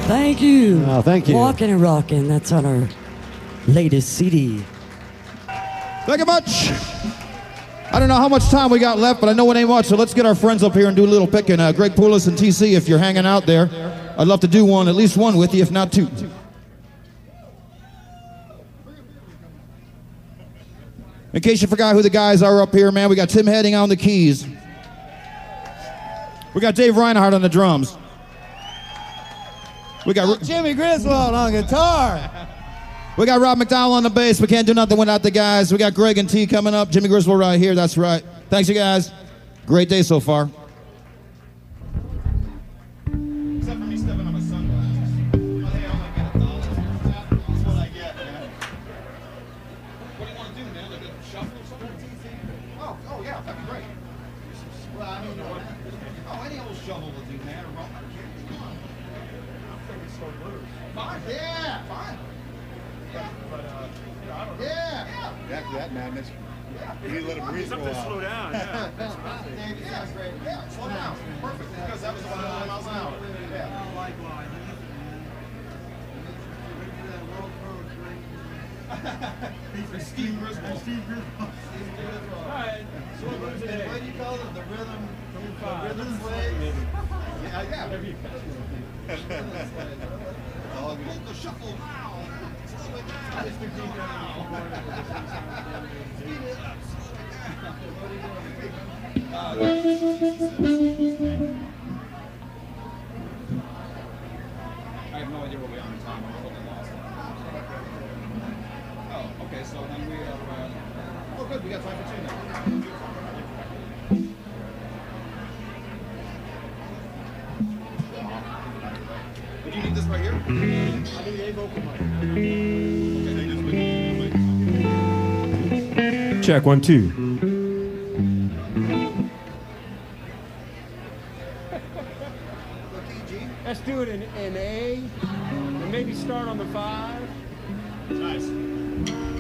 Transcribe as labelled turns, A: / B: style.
A: Thank you.
B: Oh, thank you.
A: Walking and Rocking. That's on our latest CD.
C: Thank you much. I don't know how much time we got left, but I know it ain't much, so let's get our friends up here and do a little picking. Greg Poulos and TC, if you're hanging out there, I'd love to do one, at least one with you, if not two. In case you forgot who the guys are up here, man, we got Tim Heading on the keys. We got Dave Reinhardt on the drums. We got
B: Jimmy Griswold on guitar.
C: We got Rob McDowell on the bass. We can't do nothing without the guys. We got Greg and T coming up. Jimmy Griswold right here. That's right. Thanks, you guys. Great day so far. Except for me stepping on my sunglasses. But hey, I'm gonna get $1. That's what I get, man. What do you want to do, man? Like a shuffle or something? Oh, yeah, that'd be great. Well, I mean, any old shovel will do, man. Come on. Fine. Yeah, fine.
D: Yeah. After that madness, you need to let it breathe for a while.
E: Slow down, yeah.
C: Yeah, great. Yeah, slow down. Perfect. Because that was 100 miles an hour. Yeah. Steve Griswold. All right. So what do you call it? The rhythm? The rhythm slave? Yeah. The shuffle now. Slow it down. I have no idea what we are on time. I'm totally lost. Oh, okay. So then we are. Oh, good. We got time for two now. Would you need this right here? I need a vocal mic. Okay,
E: Check 1, 2.
B: Let's do it in A, and maybe start on the 5.
E: Nice.